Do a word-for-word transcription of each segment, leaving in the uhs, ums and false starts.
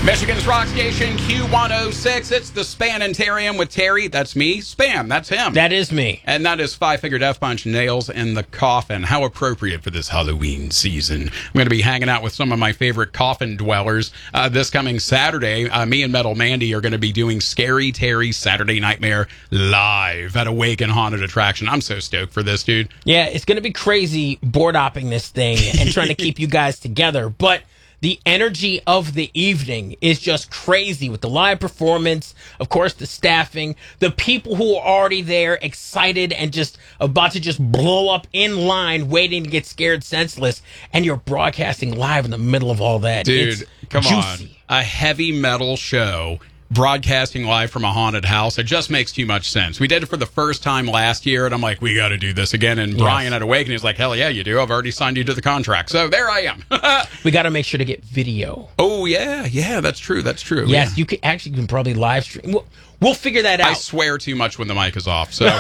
Michigan's rock station, Q one oh six. It's the Spanitarium with Terry. That's me. Spam, that's him. That is me. And that is Five Finger Death Punch, Nails in the Coffin. How appropriate for this Halloween season. I'm going to be hanging out with some of my favorite coffin dwellers uh, this coming Saturday. Uh, me and Metal Mandy are going to be doing Scary Terry's Saturday Nightmare live at Awaken Haunted Attraction. I'm so stoked for this, dude. Yeah, it's going to be crazy board-opping this thing and trying to keep you guys together, but the energy of the evening is just crazy with the live performance, of course, the staffing, the people who are already there, excited and just about to just blow up in line, waiting to get scared senseless, and you're broadcasting live in the middle of all that. Dude, it's come juicy. on. A heavy metal show broadcasting live from a haunted house. It just makes too much sense. We did it for the first time last year, and I'm like, we got to do this again. And yes. Brian at Awaken is like, hell yeah, you do. I've already signed you to the contract. So there I am. We got to make sure to get video. Oh, yeah. Yeah, that's true. That's true. Yes, yeah. you can actually can probably live stream. We'll, we'll figure that out. I swear too much when the mic is off. So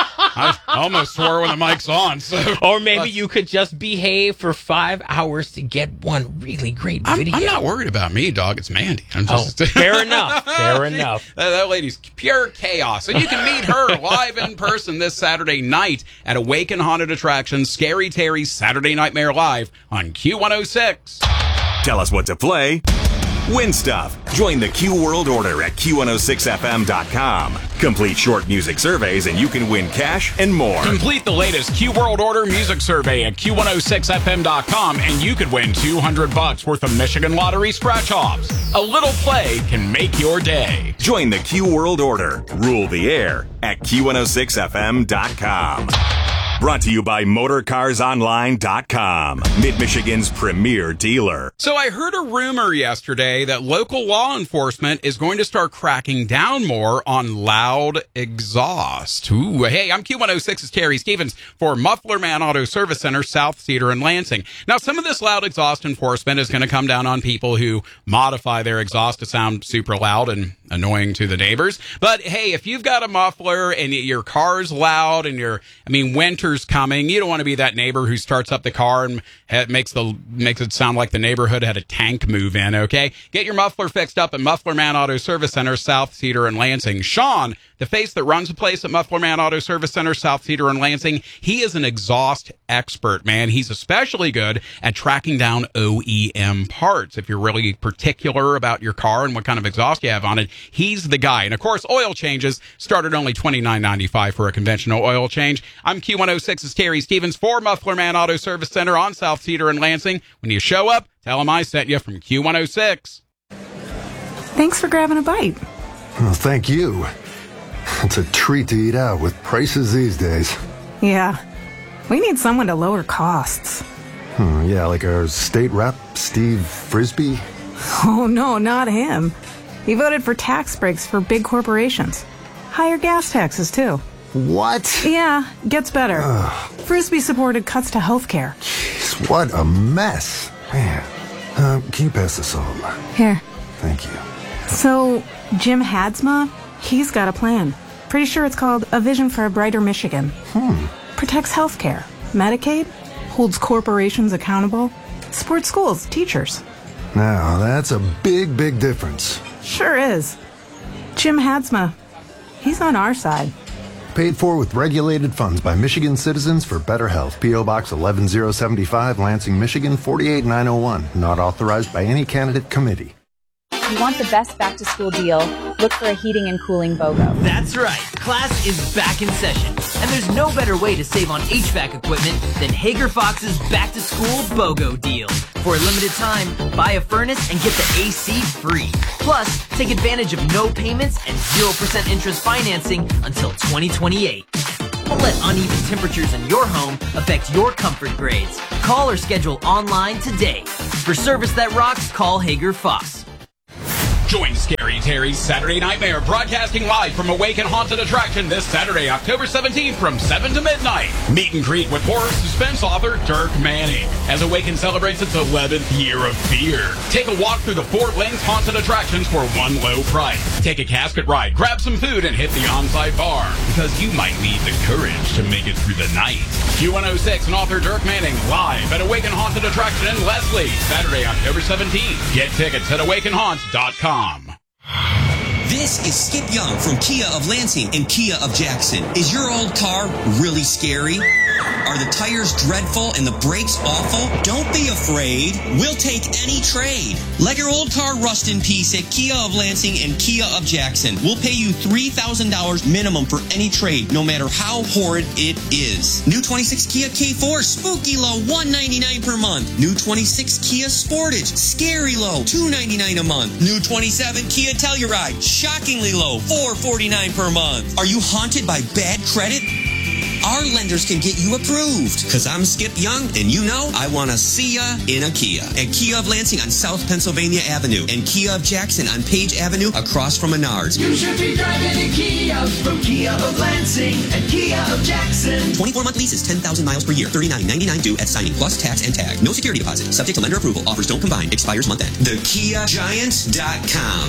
I almost swore when the mic's on. So Or maybe you could just behave for five hours to get one really great video. I'm, I'm not worried about me, dog. It's Mandy. I'm just... Oh, fair enough. Fair enough. That, that lady's pure chaos. And you can meet her live in person this Saturday night at Awaken Haunted Attractions, Scary Terry's Saturday Nightmare Live on Q one oh six. Tell us what to play. Win stuff. Join the Q World Order at Q one oh six F M dot com. Complete short music surveys and you can win cash and more. Complete the latest Q World Order music survey at Q one oh six F M dot com and you could win two hundred bucks worth of Michigan Lottery scratch-offs. A little play can make your day. Join the Q World Order. Rule the air at Q one oh six F M dot com. Brought to you by Motor Cars Online dot com, Mid-Michigan's premier dealer. So I heard a rumor yesterday that local law enforcement is going to start cracking down more on loud exhaust. Ooh, hey, I'm Q one oh six's Terry Stevens for Muffler Man Auto Service Center, South Cedar and Lansing. Now, some of this loud exhaust enforcement is going to come down on people who modify their exhaust to sound super loud and annoying to the neighbors. But hey, if you've got a muffler and your car's loud and you're, I mean, winter's coming, you don't want to be that neighbor who starts up the car and ha- makes the makes it sound like the neighborhood had a tank move in, okay? Get your muffler fixed up at Muffler Man Auto Service Center, South Cedar and Lansing. Sean, the face that runs the place at Muffler Man Auto Service Center, South Cedar and Lansing, he is an exhaust expert, man. He's especially good at tracking down O E M parts. If you're really particular about your car and what kind of exhaust you have on it, he's the guy. And of course, oil changes start at only twenty-nine ninety-five for a conventional oil change. I'm Q one oh six's Terry Stevens for Muffler Man Auto Service Center on South Cedar and Lansing. When you show up, tell them I sent you from Q one oh six. Thanks for grabbing a bite. Well, thank you. It's a treat to eat out with prices these days. Yeah. We need someone to lower costs. Hmm, yeah, like our state rep, Steve Frisbee? Oh, no, not him. He voted for tax breaks for big corporations. Higher gas taxes, too. What? Yeah, gets better. Ugh. Frisbee supported cuts to health care. Jeez, what a mess. Man. Uh, can you pass the salt? Here. Thank you. So, Jim Hadsma, he's got a plan. Pretty sure it's called A Vision for a Brighter Michigan. Hmm. Protects healthcare, Medicaid, holds corporations accountable, supports schools, teachers. Now, that's a big, big difference. Sure is. Jim Hadsma, he's on our side. Paid for with regulated funds by Michigan Citizens for Better Health. P O. Box eleven oh seventy-five, Lansing, Michigan four eight nine oh one. Not authorized by any candidate committee. You want the best back-to-school deal? Look for a heating and cooling BOGO. That's right. Class is back in session. And there's no better way to save on H V A C equipment than Hager Fox's back-to-school BOGO deal. For a limited time, buy a furnace and get the A C free. Plus, take advantage of no payments and zero percent interest financing until twenty twenty-eight. Don't let uneven temperatures in your home affect your comfort grades. Call or schedule online today. For service that rocks, call Hager Fox. Join Scary Terry's Saturday Nightmare, broadcasting live from Awaken Haunted Attraction this Saturday, October seventeenth from seven to midnight. Meet and greet with horror suspense author Dirk Manning as Awaken celebrates its eleventh year of fear. Take a walk through the four Lanes haunted attractions for one low price. Take a casket ride, grab some food, and hit the on-site bar, because you might need the courage to make it through the night. Q one oh six and author Dirk Manning live at Awaken Haunted Attraction in Leslie, Saturday, October seventeenth. Get tickets at awaken haunt dot com. This is Skip Young from Kia of Lansing and Kia of Jackson. Is your old car really scary? Are the tires dreadful and the brakes awful? Don't be afraid. We'll take any trade. Let your old car rust in peace at Kia of Lansing and Kia of Jackson. We'll pay you three thousand dollars minimum for any trade, no matter how horrid it is. New twenty-six Kia K four, spooky low, one hundred ninety-nine dollars per month. New twenty-six Kia Sportage, scary low, two hundred ninety-nine dollars a month. New twenty-seven Kia Telluride, shockingly low, four hundred forty-nine dollars per month. Are you haunted by bad credit? Our lenders can get you approved. Because I'm Skip Young, and you know I want to see ya in a Kia. At Kia of Lansing on South Pennsylvania Avenue and Kia of Jackson on Page Avenue across from Menards. You should be driving a Kia from Kia of Lansing and Kia of Jackson. twenty-four month leases, ten thousand miles per year, thirty-nine ninety-nine due at signing, plus tax and tag. No security deposit. Subject to lender approval. Offers don't combine. Expires month end. the kia giant dot com.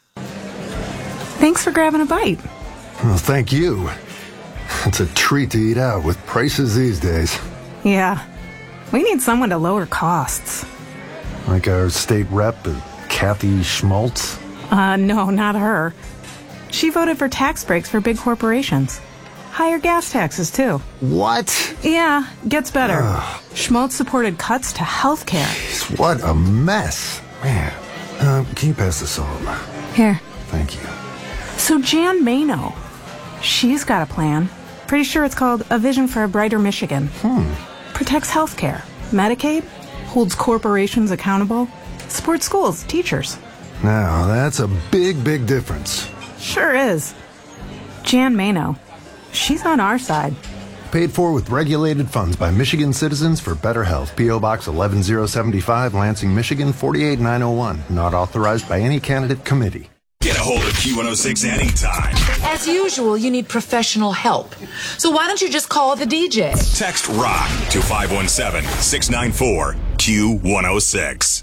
Thanks for grabbing a bite. Well, thank you. It's a treat to eat out with prices these days. Yeah. We need someone to lower costs. Like our state rep, Kathy Schmaltz. Uh, no, not her. She voted for tax breaks for big corporations. Higher gas taxes, too. What? Yeah, gets better. Ugh. Schmaltz supported cuts to health care. Jeez, what a mess. Man, uh, can you pass the salt? Here. Thank you. So Jan Mano, she's got a plan. Pretty sure it's called A Vision for a Brighter Michigan. Hmm. Protects healthcare, Medicaid, holds corporations accountable, supports schools, teachers. Now, that's a big, big difference. Sure is. Jan Mano, she's on our side. Paid for with regulated funds by Michigan Citizens for Better Health. P O. Box eleven oh seventy-five, Lansing, Michigan four eight nine oh one. Not authorized by any candidate committee. Get a hold of Q one oh six anytime. As usual, you need professional help. So why don't you just call the D J? Text ROCK to five one seven, six nine four, Q one oh six.